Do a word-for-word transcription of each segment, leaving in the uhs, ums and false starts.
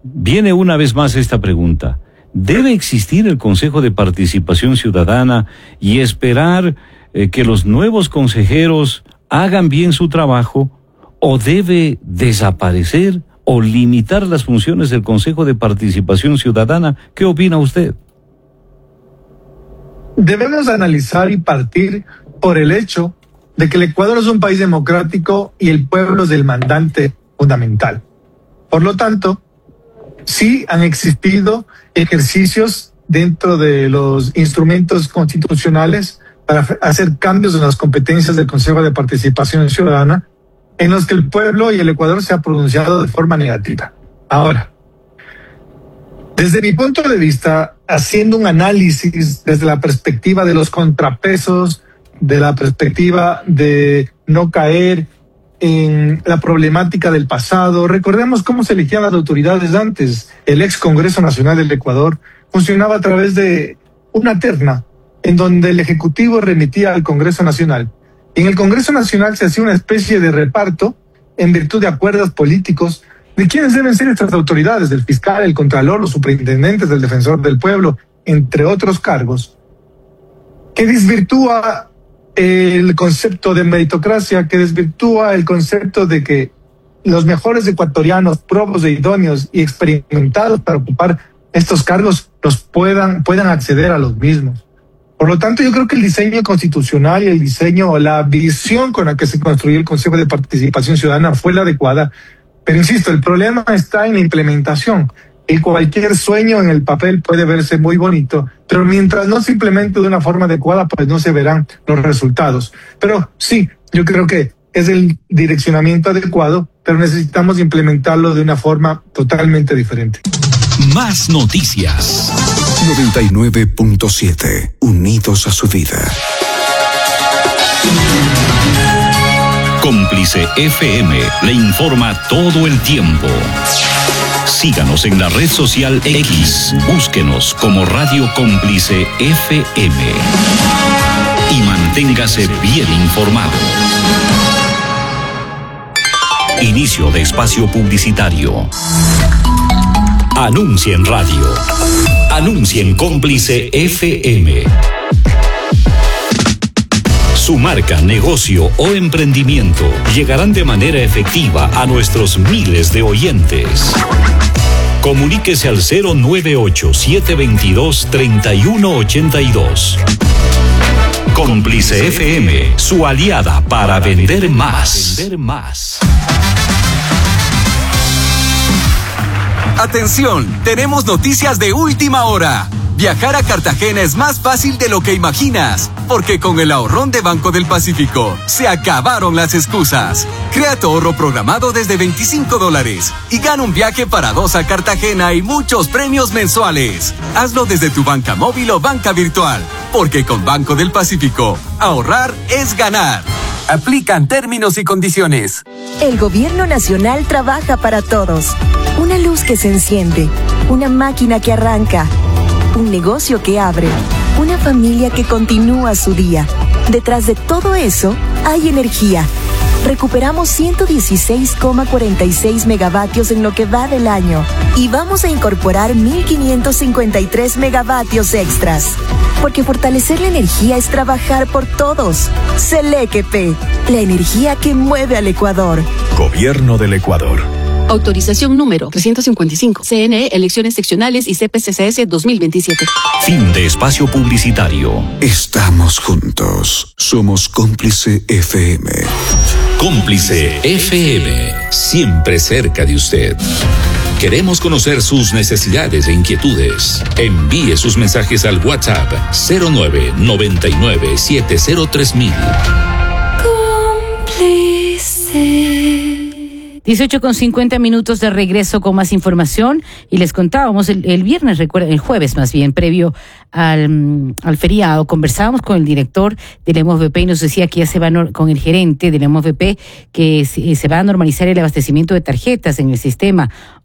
viene una vez más esta pregunta. ¿Debe existir el Consejo de Participación Ciudadana y esperar eh, que los nuevos consejeros hagan bien su trabajo, o debe desaparecer o limitar las funciones del Consejo de Participación Ciudadana? ¿Qué opina usted? Debemos analizar y partir por el hecho de que el Ecuador es un país democrático y el pueblo es el mandante fundamental. Por lo tanto, sí han existido ejercicios dentro de los instrumentos constitucionales para hacer cambios en las competencias del Consejo de Participación Ciudadana, en los que el pueblo y el Ecuador se ha pronunciado de forma negativa. Ahora, desde mi punto de vista, haciendo un análisis desde la perspectiva de los contrapesos, de la perspectiva de no caer en la problemática del pasado, recordemos cómo se elegían las autoridades antes. El ex Congreso Nacional del Ecuador funcionaba a través de una terna en donde el Ejecutivo remitía al Congreso Nacional. Y en el Congreso Nacional se hacía una especie de reparto en virtud de acuerdos políticos de quiénes deben ser estas autoridades, del fiscal, el contralor, los superintendentes, del defensor del pueblo, entre otros cargos, que desvirtúa el concepto de meritocracia, que desvirtúa el concepto de que los mejores ecuatorianos, probos e idóneos y experimentados para ocupar estos cargos los puedan, puedan acceder a los mismos. Por lo tanto, yo creo que el diseño constitucional y el diseño, la visión con la que se construyó el Consejo de Participación Ciudadana fue la adecuada. Pero insisto, el problema está en la implementación. Y cualquier sueño en el papel puede verse muy bonito, pero mientras no se implemente de una forma adecuada, pues no se verán los resultados. Pero sí, yo creo que es el direccionamiento adecuado, pero necesitamos implementarlo de una forma totalmente diferente. Más noticias. noventa y nueve punto siete, unidos a su vida. Cómplice F M le informa todo el tiempo. Síganos en la red social X, búsquenos como Radio Cómplice F M y manténgase bien informado. Inicio de espacio publicitario. Anuncia en radio. Anuncia en Cómplice F M. Su marca, negocio o emprendimiento llegarán de manera efectiva a nuestros miles de oyentes. Comuníquese al cero nueve ocho, siete dos dos, tres uno ocho dos. Cómplice F M, su aliada para vender más. Vender más. Atención, tenemos noticias de última hora. Viajar a Cartagena es más fácil de lo que imaginas, porque con el ahorrón de Banco del Pacífico se acabaron las excusas. Crea tu ahorro programado desde veinticinco dólares y gana un viaje para dos a Cartagena y muchos premios mensuales. Hazlo desde tu banca móvil o banca virtual, porque con Banco del Pacífico, ahorrar es ganar. Aplican términos y condiciones. El Gobierno Nacional trabaja para todos. Una luz que se enciende, una máquina que arranca, un negocio que abre, una familia que continúa su día. Detrás de todo eso hay energía. Recuperamos ciento dieciséis coma cuarenta y seis megavatios en lo que va del año y vamos a incorporar mil quinientos cincuenta y tres megavatios extras. Porque fortalecer la energía es trabajar por todos. Selequepe, la energía que mueve al Ecuador. Gobierno del Ecuador. Autorización número trescientos cincuenta y cinco. C N E, elecciones seccionales y C P C C S dos mil veintisiete. Fin de espacio publicitario. Estamos juntos. Somos Cómplice F M. Cómplice F M, siempre cerca de usted. Queremos conocer sus necesidades e inquietudes. Envíe sus mensajes al WhatsApp cero nueve, noventa y nueve, setenta tres mil. Cómplice. dieciocho con cincuenta minutos de regreso con más información y les contábamos el, el viernes, recuerden, el jueves más bien, previo al, al feriado, conversábamos con el director del M O V P y nos decía que ya se va no, con el gerente del M O V P que se, se va a normalizar el abastecimiento de tarjetas en el sistema.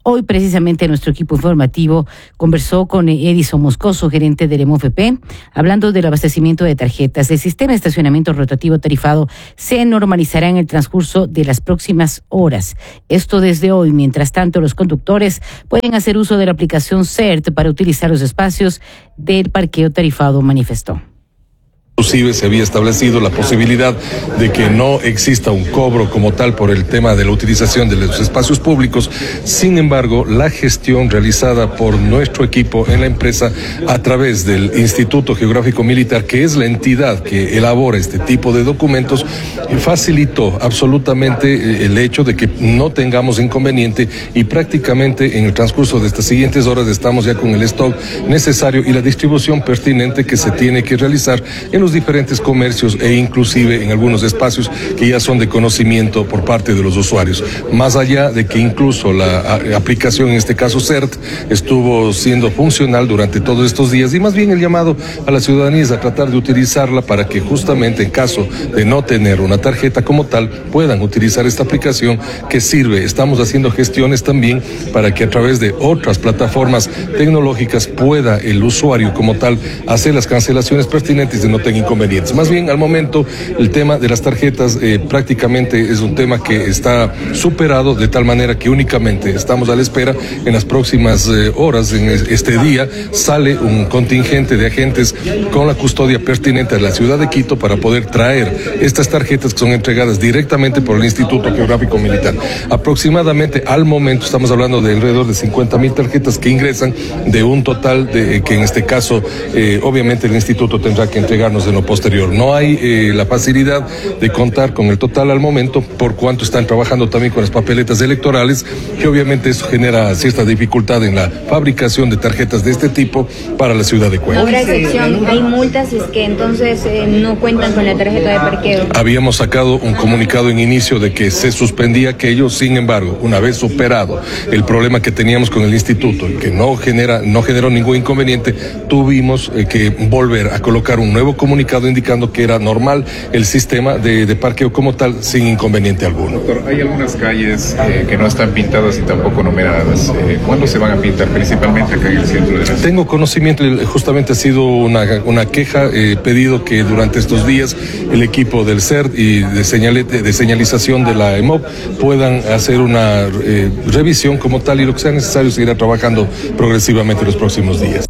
Hoy precisamente nuestro equipo informativo conversó con Edison Moscoso, gerente del EMOFP, hablando del abastecimiento de tarjetas. El sistema de estacionamiento rotativo tarifado se normalizará en el transcurso de las próximas horas. Esto desde hoy. Mientras tanto, los conductores pueden hacer uso de la aplicación CERT para utilizar los espacios del parqueo tarifado, manifestó. Inclusive se había establecido la posibilidad de que no exista un cobro como tal por el tema de la utilización de los espacios públicos. Sin embargo, la gestión realizada por nuestro equipo en la empresa a través del Instituto Geográfico Militar, que es la entidad que elabora este tipo de documentos, facilitó absolutamente el hecho de que no tengamos inconveniente y prácticamente en el transcurso de estas siguientes horas estamos ya con el stock necesario y la distribución pertinente que se tiene que realizar en los diferentes comercios e inclusive en algunos espacios que ya son de conocimiento por parte de los usuarios. Más allá de que incluso la a, aplicación, en este caso CERT, estuvo siendo funcional durante todos estos días y más bien el llamado a la ciudadanía es a tratar de utilizarla para que justamente en caso de no tener una tarjeta como tal puedan utilizar esta aplicación que sirve. Estamos haciendo gestiones también para que a través de otras plataformas tecnológicas pueda el usuario como tal hacer las cancelaciones pertinentes y no tenga inconvenientes. Más bien, al momento, el tema de las tarjetas eh, prácticamente es un tema que está superado de tal manera que únicamente estamos a la espera. En las próximas eh, horas, en este día, sale un contingente de agentes con la custodia pertinente de la ciudad de Quito para poder traer estas tarjetas que son entregadas directamente por el Instituto Geográfico Militar. Aproximadamente al momento estamos hablando de alrededor de cincuenta mil tarjetas que ingresan de un total de que en este caso eh, obviamente el instituto tendrá que entregarnos en lo posterior. No hay eh, la facilidad de contar con el total al momento por cuanto están trabajando también con las papeletas electorales, que obviamente eso genera cierta dificultad en la fabricación de tarjetas de este tipo para la ciudad de Cuenca. Otra excepción, hay multas es que entonces eh, no cuentan con la tarjeta de parqueo. Habíamos sacado un comunicado en inicio de que se suspendía aquello, sin embargo, una vez superado el problema que teníamos con el instituto y que no genera, no generó ningún inconveniente, tuvimos eh, que volver a colocar un nuevo comunicado indicando que era normal el sistema de, de parqueo como tal, sin inconveniente alguno. Doctor, hay algunas calles eh, que no están pintadas y tampoco numeradas. Eh, ¿Cuándo se van a pintar? Principalmente acá en el centro de la ciudad. Tengo conocimiento, justamente ha sido una, una queja, he eh, pedido que durante estos días el equipo del CERT y de, señalete, de señalización de la EMOP puedan hacer una eh, revisión como tal y lo que sea necesario seguirá trabajando progresivamente en los próximos días.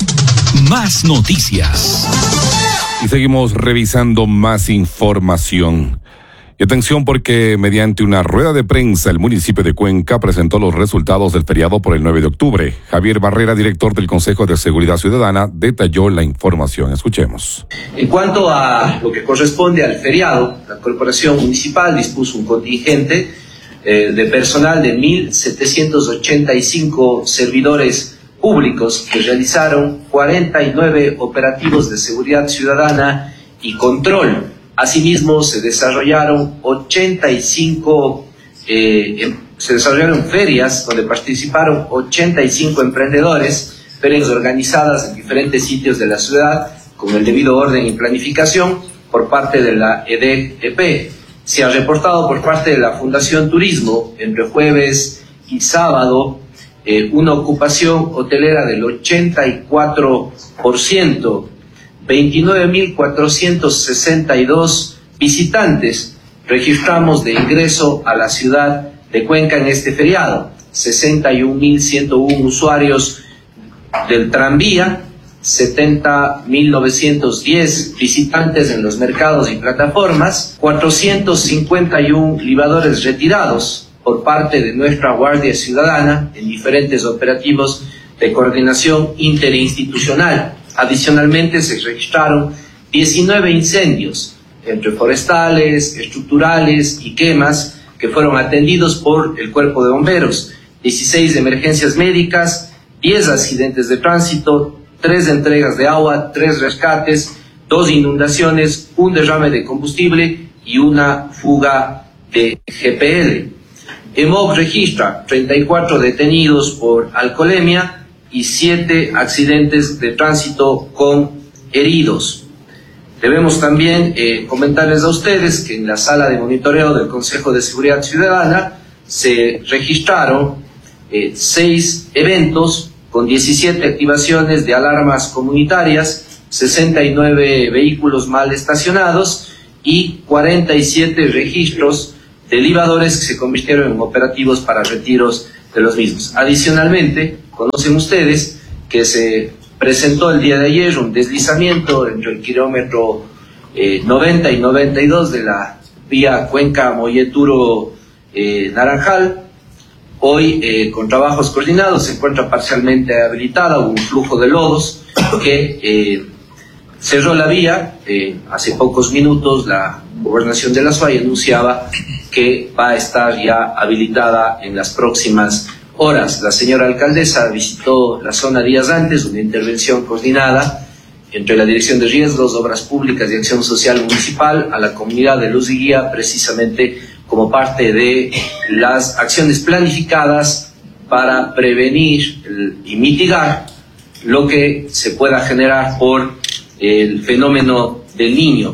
Más noticias. Y seguimos revisando más información. Y atención porque mediante una rueda de prensa el municipio de Cuenca presentó los resultados del feriado por el nueve de octubre. Javier Barrera, director del Consejo de Seguridad Ciudadana, detalló la información. Escuchemos. En cuanto a lo que corresponde al feriado, la Corporación Municipal dispuso un contingente eh, de personal de mil setecientos ochenta y cinco servidores públicos que realizaron cuarenta y nueve operativos de seguridad ciudadana y control. Asimismo, se desarrollaron ochenta y cinco, eh, se desarrollaron ferias donde participaron ochenta y cinco emprendedores, ferias organizadas en diferentes sitios de la ciudad con el debido orden y planificación por parte de la E D E P. Se ha reportado por parte de la Fundación Turismo entre jueves y sábado eh, una ocupación hotelera del ochenta y cuatro por ciento. veintinueve mil cuatrocientos sesenta y dos visitantes registramos de ingreso a la ciudad de Cuenca en este feriado, sesenta y un mil ciento uno usuarios del tranvía, setenta mil novecientos diez visitantes en los mercados y plataformas, cuatrocientos cincuenta y uno libadores retirados por parte de nuestra Guardia Ciudadana en diferentes operativos de coordinación interinstitucional. Adicionalmente, se registraron diecinueve incendios, entre forestales, estructurales y quemas, que fueron atendidos por el Cuerpo de Bomberos, dieciséis emergencias médicas, diez accidentes de tránsito, tres entregas de agua, tres rescates, dos inundaciones, un derrame de combustible y una fuga de G P L. EMOC registra treinta y cuatro detenidos por alcoholemia y siete accidentes de tránsito con heridos. Debemos también eh, comentarles a ustedes que en la sala de monitoreo del Consejo de Seguridad Ciudadana se registraron eh, seis eventos con diecisiete activaciones de alarmas comunitarias, sesenta y nueve vehículos mal estacionados y cuarenta y siete registros de libadores que se convirtieron en operativos para retiros de los mismos. Adicionalmente, conocen ustedes que se presentó el día de ayer un deslizamiento entre el kilómetro eh, noventa y noventa y dos de la vía Cuenca Molleturo eh, Naranjal. Hoy, eh, con trabajos coordinados, se encuentra parcialmente habilitada, hubo un flujo de lodos que eh, cerró la vía. Eh, hace pocos minutos la Gobernación de la S U A Y anunciaba que va a estar ya habilitada en las próximas horas. La señora alcaldesa visitó la zona días antes, una intervención coordinada entre la Dirección de Riesgos, Obras Públicas y Acción Social Municipal a la comunidad de Luz y Guía, precisamente como parte de las acciones planificadas para prevenir y mitigar lo que se pueda generar por el fenómeno del Niño.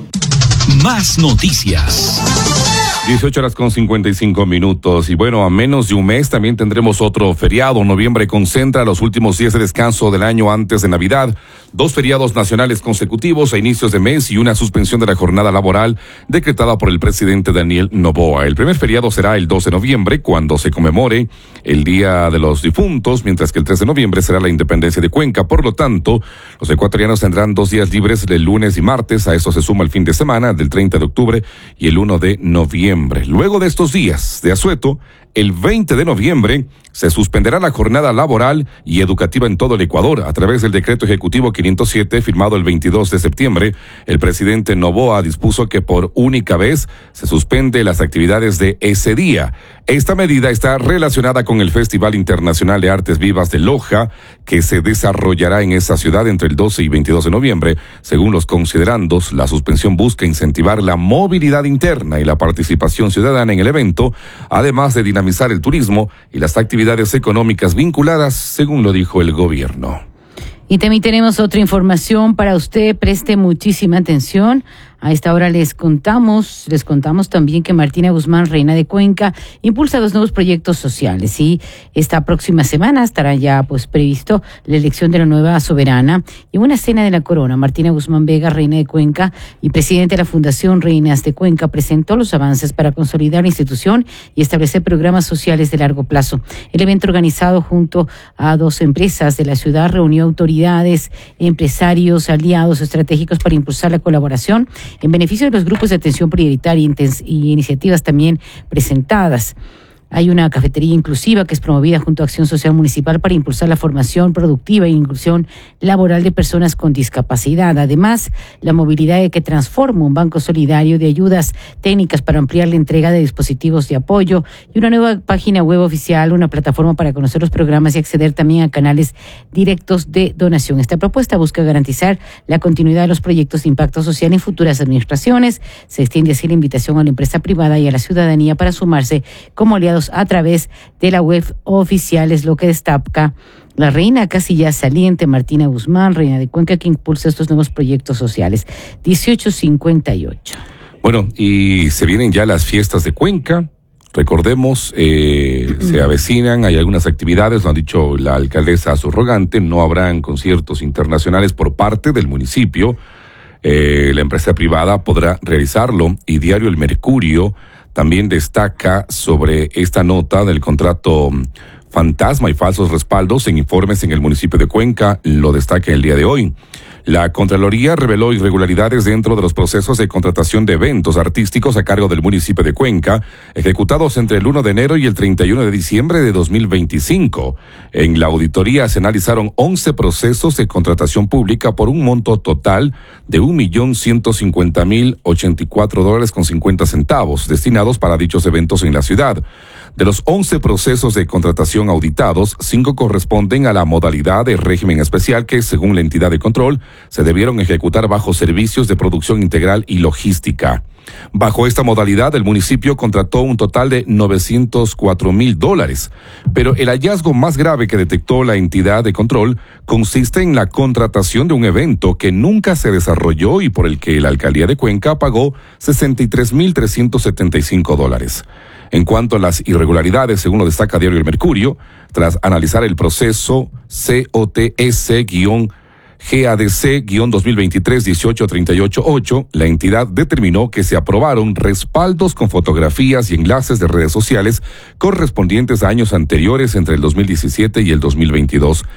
Más noticias. dieciocho horas con cincuenta y cinco minutos. Y bueno, a menos de un mes también tendremos otro feriado. Noviembre concentra los últimos días de descanso del año antes de Navidad. Dos feriados nacionales consecutivos a inicios de mes y una suspensión de la jornada laboral decretada por el presidente Daniel Noboa. El primer feriado será el dos de noviembre, cuando se conmemore el Día de los Difuntos, mientras que el tres de noviembre será la independencia de Cuenca. Por lo tanto, los ecuatorianos tendrán dos días libres el lunes y martes. A eso se suma el fin de semana del treinta de octubre y el uno de noviembre. Luego de estos días de asueto, el veinte de noviembre se suspenderá la jornada laboral y educativa en todo el Ecuador. A través del decreto ejecutivo quinientos siete, firmado el veintidós de septiembre, el presidente Noboa dispuso que por única vez se suspende las actividades de ese día. Esta medida está relacionada con el Festival Internacional de Artes Vivas de Loja, que se desarrollará en esa ciudad entre el doce y veintidós de noviembre. Según los considerandos, la suspensión busca incentivar la movilidad interna y la participación ciudadana en el evento, además de dinamizar el turismo y las actividades económicas vinculadas, según lo dijo el gobierno. Y también tenemos otra información para usted. Preste muchísima atención. A esta hora les contamos, les contamos también que Martina Guzmán, reina de Cuenca, impulsa dos nuevos proyectos sociales y esta próxima semana estará ya pues previsto la elección de la nueva soberana y una cena de la corona. Martina Guzmán Vega, reina de Cuenca y presidente de la Fundación Reinas de Cuenca, presentó los avances para consolidar la institución y establecer programas sociales de largo plazo. El evento, organizado junto a dos empresas de la ciudad, reunió autoridades, empresarios, aliados estratégicos para impulsar la colaboración en beneficio de los grupos de atención prioritaria y iniciativas también presentadas. Hay una cafetería inclusiva que es promovida junto a Acción Social Municipal para impulsar la formación productiva e inclusión laboral de personas con discapacidad. Además, la movilidad que transforma, un banco solidario de ayudas técnicas para ampliar la entrega de dispositivos de apoyo y una nueva página web oficial, una plataforma para conocer los programas y acceder también a canales directos de donación. Esta propuesta busca garantizar la continuidad de los proyectos de impacto social en futuras administraciones. Se extiende así la invitación a la empresa privada y a la ciudadanía para sumarse como aliados a través de la web oficial, es lo que destaca la reina casi ya saliente Martina Guzmán, reina de Cuenca, que impulsa estos nuevos proyectos sociales. dieciocho cincuenta y ocho. Bueno, y se vienen ya las fiestas de Cuenca. Recordemos, eh, mm. se avecinan, hay algunas actividades, lo han dicho la alcaldesa subrogante, no habrán conciertos internacionales por parte del municipio. Eh, la empresa privada podrá realizarlo y Diario El Mercurio también destaca sobre esta nota del contrato fantasma y falsos respaldos en informes en el municipio de Cuenca. Lo destaca el día de hoy. La Contraloría reveló irregularidades dentro de los procesos de contratación de eventos artísticos a cargo del municipio de Cuenca, ejecutados entre el uno de enero y el treinta y uno de diciembre de dos mil veinticinco. En la auditoría se analizaron once procesos de contratación pública por un monto total de un millón ciento cincuenta mil ochenta y cuatro dólares con cincuenta centavos destinados para dichos eventos en la ciudad. De los once procesos de contratación auditados, cinco corresponden a la modalidad de régimen especial que, según la entidad de control, se debieron ejecutar bajo servicios de producción integral y logística. Bajo esta modalidad, el municipio contrató un total de novecientos cuatro mil dólares, pero el hallazgo más grave que detectó la entidad de control consiste en la contratación de un evento que nunca se desarrolló y por el que la alcaldía de Cuenca pagó sesenta y tres mil trescientos setenta y cinco dólares. En cuanto a las irregularidades, según lo destaca Diario El Mercurio, tras analizar el proceso C O T S-G A D C-dos mil veintitrés dieciocho treinta y ocho ocho, la entidad determinó que se aprobaron respaldos con fotografías y enlaces de redes sociales correspondientes a años anteriores entre el dos mil diecisiete y el dos mil veintidós.